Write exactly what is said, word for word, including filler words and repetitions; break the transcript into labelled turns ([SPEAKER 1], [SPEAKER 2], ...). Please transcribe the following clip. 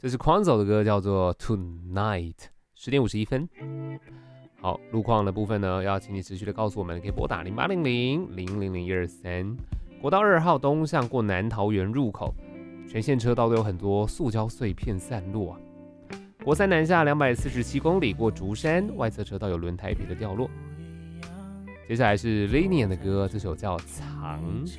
[SPEAKER 1] 这是 Quanzo 的歌，叫做 Tonight， 十点五十一分。好，路况的部分呢，要请你持续的告诉我们，可以拨打零八零零零零零一二三。国道二号东向过南桃园入口，全线车道都有很多塑胶碎片散落啊。国三南下两百四十七公里过竹山，外侧车道有轮胎皮的掉落。接下来是 Linian 的歌，这首叫《藏》。